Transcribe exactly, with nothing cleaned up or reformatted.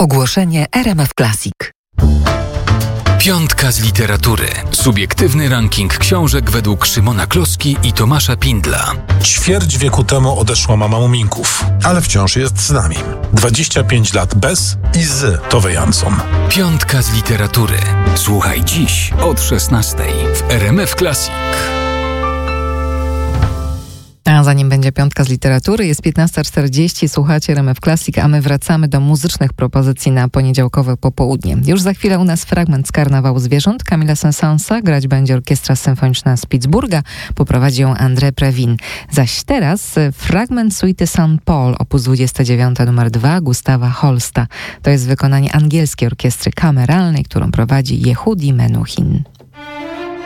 Ogłoszenie R M F Classic. Piątka z literatury. Subiektywny ranking książek według Szymona Kloski i Tomasza Pindla. Ćwierć wieku temu odeszła mama Muminków, ale wciąż jest z nami. dwadzieścia pięć lat bez i z Tove Jansson. Piątka z literatury. Słuchaj dziś od szesnastej w R M F Classic. A zanim będzie piątka z literatury, jest piętnasta czterdzieści, słuchacie R M F Classic, a my wracamy do muzycznych propozycji na poniedziałkowe popołudnie. Już za chwilę u nas fragment z Karnawału Zwierząt Camilla Saint-Saënsa, grać będzie Orkiestra Symfoniczna z Pittsburgha, poprowadzi ją André Previn. Zaś teraz fragment suity Saint Paul, opus dwadzieścia dziewięć numer dwa, Gustawa Holsta. To jest wykonanie angielskiej orkiestry kameralnej, którą prowadzi Yehudi Menuhin.